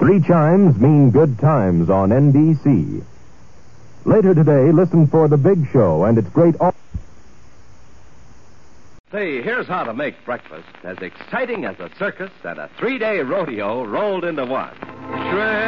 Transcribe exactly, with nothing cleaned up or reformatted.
Three chimes mean good times on N B C. Later today, listen for The Big Show and its great... Say, here's how to make breakfast as exciting as a circus and a three-day rodeo rolled into one. Sure.